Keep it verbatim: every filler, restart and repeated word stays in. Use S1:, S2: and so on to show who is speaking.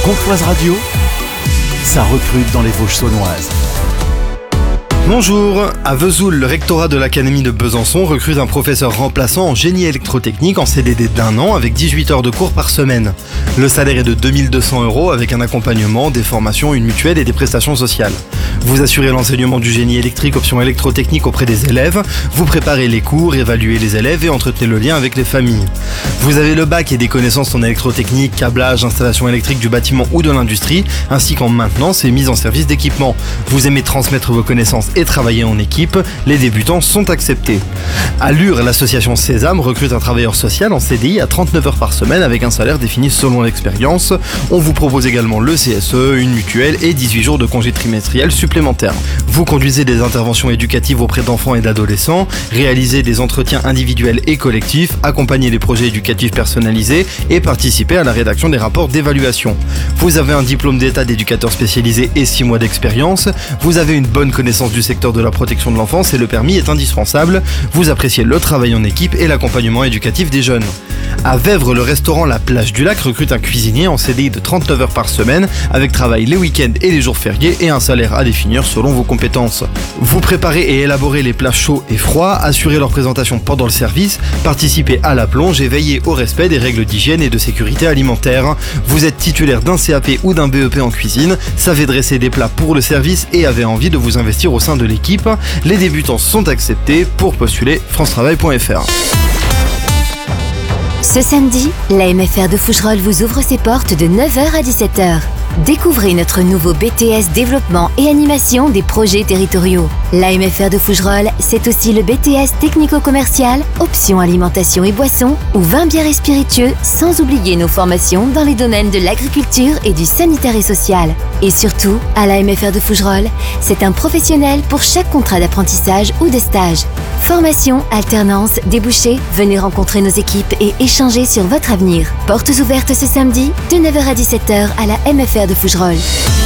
S1: Courtoise Radio, ça recrute dans les Vosges saunoises.
S2: Bonjour, à Vesoul, le rectorat de l'Académie de Besançon recrute un professeur remplaçant en génie électrotechnique en C D D d'un an avec dix-huit heures de cours par semaine. Le salaire est de deux mille deux cents euros avec un accompagnement, des formations, une mutuelle et des prestations sociales. Vous assurez l'enseignement du génie électrique option électrotechnique auprès des élèves, vous préparez les cours, évaluez les élèves et entretenez le lien avec les familles. Vous avez le bac et des connaissances en électrotechnique, câblage, installation électrique du bâtiment ou de l'industrie, ainsi qu'en maintenance et mise en service d'équipements. Vous aimez transmettre vos connaissances et travailler en équipe, les débutants sont acceptés. À Lure, l'association Sésame recrute un travailleur social en C D I à trente-neuf heures par semaine avec un salaire défini selon l'expérience. On vous propose également le C S E, une mutuelle et dix-huit jours de congé trimestriel supplémentaires. Vous conduisez des interventions éducatives auprès d'enfants et d'adolescents, réalisez des entretiens individuels et collectifs, accompagnez les projets éducatifs personnalisés et participez à la rédaction des rapports d'évaluation. Vous avez un diplôme d'état d'éducateur spécialisé et six mois d'expérience. Vous avez une bonne connaissance du secteur de la protection de l'enfance et le permis est indispensable. Vous appréciez le travail en équipe et l'accompagnement éducatif des jeunes. À Vèvres, le restaurant La Plage du Lac recrute un cuisinier en C D I de trente-neuf heures par semaine avec travail les week-ends et les jours fériés et un salaire à définir selon vos compétences. Vous préparez et élaborez les plats chauds et froids, assurez leur présentation pendant le service, participez à la plonge et veillez au respect des règles d'hygiène et de sécurité alimentaire. Vous êtes titulaire d'un C A P ou d'un B E P en cuisine, savez dresser des plats pour le service et avez envie de vous investir au sein de l'équipe. Les débutants sont acceptés. Pour postuler, france travail point f r.
S3: Ce samedi, l'A M F R de Fougerolles vous ouvre ses portes de neuf heures à dix-sept heures. Découvrez notre nouveau B T S développement et animation des projets territoriaux. L'A M F R de Fougerolles, c'est aussi le B T S technico-commercial, option alimentation et boissons, ou vin, bière et spiritueux, sans oublier nos formations dans les domaines de l'agriculture et du sanitaire et social. Et surtout, à l'A M F R de Fougerolles, c'est un professionnel pour chaque contrat d'apprentissage ou de stage. Formation, alternance, débouchés, venez rencontrer nos équipes et échanger sur votre avenir. Portes ouvertes ce samedi, de neuf heures à dix-sept heures à la M F R de Fougerolles.